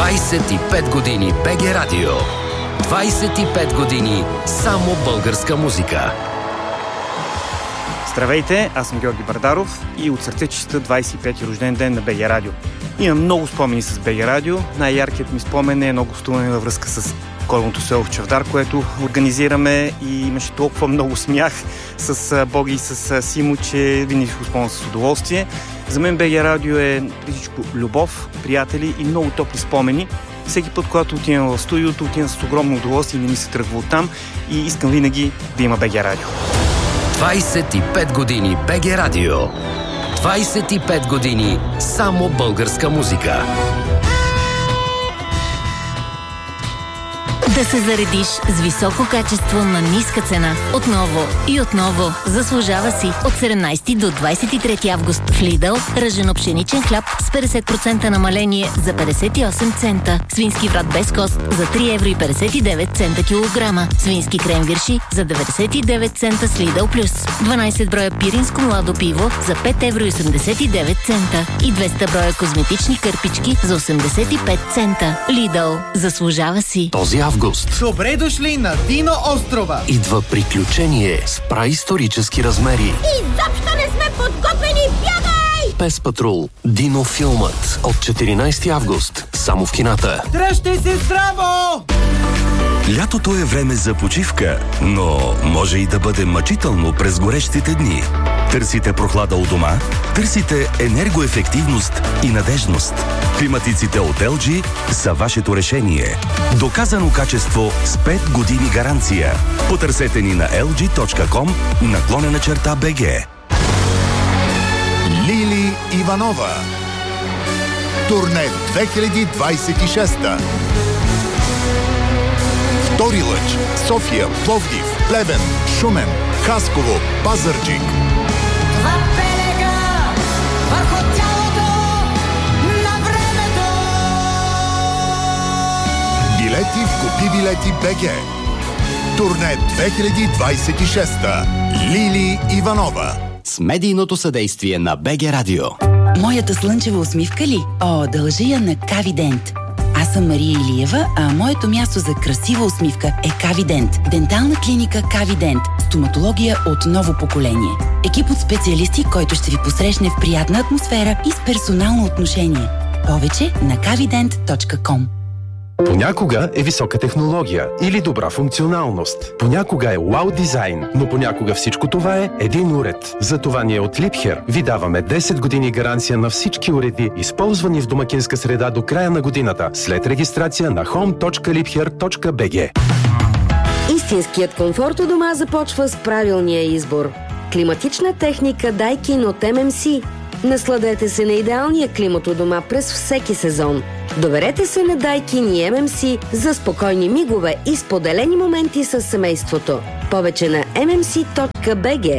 25 години БГ Радио. 25 години само българска музика. Здравейте, аз съм Георги Бардаров и от сърце честита 25-ти рожден ден на БГ Радио. Имам много спомени с БГ Радио. Най-яркият ми спомен е едно гостуване във връзка с Коледното село в Чавдар, което организираме и имаше толкова много смях с Боги и с Симо, че винаги го спомням с удоволствие. За мен БГ Радио е всичко любов, приятели и много топли спомени. Всеки път, когато отивам в студиото, отивам с огромно удоволствие и не ми се тръгва оттам и искам винаги да има БГ Радио. 25 години БГ Радио. 25 години само българска музика. Да се заредиш с високо качество на ниска цена. Отново и отново. Заслужава си. От 17 до 23 август в Lidl ръжено-пшеничен хляб с 50% намаление за 58 цента. Свински врат без кост за 3,59 евро килограма. Свински крем-вирши за 99 цента с Lidl Plus. 12 броя пиринско младо пиво за 5,89 евро. И 200 броя козметични кърпички за 85 цента. Lidl. Заслужава си. Този август. Добре дошли на Дино острова! Идва приключение с праисторически размери. Изобщо не сме подготвени, бягай! Пес Патрул. Дино филмът от 14 август. Само в кината. Дръжте се здраво! Лятото е време за почивка, но може и да бъде мъчително през горещите дни. Търсите прохлада у дома? Търсите енергоефективност и надежност. Климатиците от LG са вашето решение. Доказано качество с 5 години гаранция. Потърсете ни на lg.com/BG. Лили Иванова. Турне 2026. Втори лъч. София, Пловдив, Плевен, Шумен, Хасково, Пазарджик. Два белега върху тялото на времето. Билети в Купи билети БГ. Турне 2026. Лили Иванова. С медийното съдействие на БГ Радио. Моята слънчева усмивка ли? О, дължа я на Кавидент. Аз съм Мария Илиева, а моето място за красива усмивка е Кавидент. Дентална клиника Кавидент. Стоматология от ново поколение. Екип от специалисти, който ще ви посрещне в приятна атмосфера и с персонално отношение. Повече на kavident.com. Понякога е висока технология или добра функционалност. Понякога е вау дизайн, но понякога всичко това е един уред. Затова ние от Liebherr ви даваме 10 години гаранция на всички уреди, използвани в домакинска среда до края на годината, след регистрация на home.liebherr.bg. Истинският комфорт у дома започва с правилния избор. Климатична техника Daikin от MMC. Насладете се на идеалния климат у дома през всеки сезон. Доверете се на Daikin и MMC за спокойни мигове и споделени моменти с семейството. Повече на mmc.bg.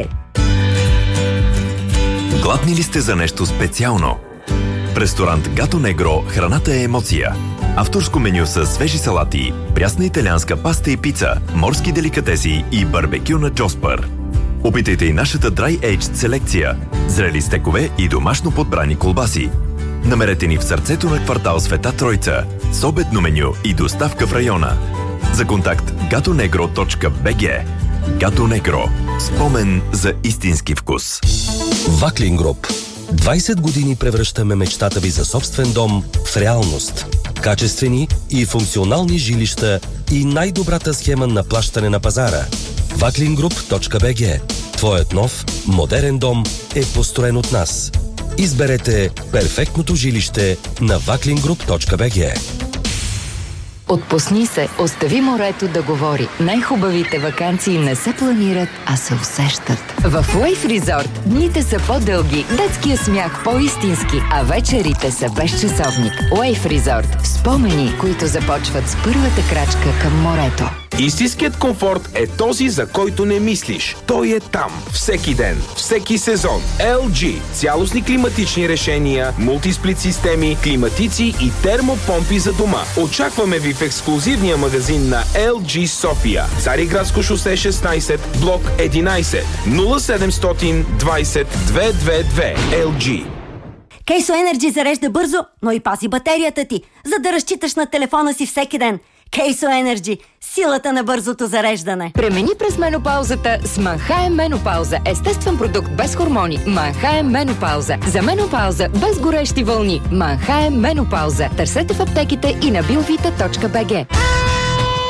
Гладни ли сте за нещо специално? В ресторант Гато Негро храната е емоция. Авторско меню с свежи салати, прясна италианска паста и пица, морски деликатеси и барбекю на Джоспър. Опитайте и нашата Dry Aged селекция, зрели стекове и домашно подбрани колбаси. Намерете ни в сърцето на квартал Света Тройца, с обедно меню и доставка в района. За контакт gatonegro.bg. Гато Негро. Спомен за истински вкус. Ваклин Груп. 20 години превръщаме мечтата ви за собствен дом в реалност. Качествени и функционални жилища и най-добрата схема на плащане на пазара. Vaklingroup.bg. Твоят нов, модерен дом е построен от нас. Изберете перфектното жилище на vaklingroup.bg. Отпусни се, остави морето да говори. Най-хубавите ваканции не се планират, а се усещат. В Wave Resort дните са по-дълги, детския смях по-истински, а вечерите са без часовник. Wave Resort. Спомени, които започват с първата крачка към морето. Истинският комфорт е този, за който не мислиш. Той е там. Всеки ден. Всеки сезон. LG. Цялостни климатични решения, мултисплит системи, климатици и термопомпи за дома. Очакваме ви в ексклузивния магазин на LG София. Цариградско шосе 16, блок 11, 0700 20 222. LG. Кейсо Енерджи зарежда бързо, но и пази батерията ти, за да разчиташ на телефона си всеки ден. Кейсо Енерджи – силата на бързото зареждане. Премини през менопаузата с Манхайм Менопауза. Естествен продукт без хормони. Манхайм Менопауза. За менопауза без горещи вълни. Манхайм Менопауза. Търсете в аптеките и на biovita.bg.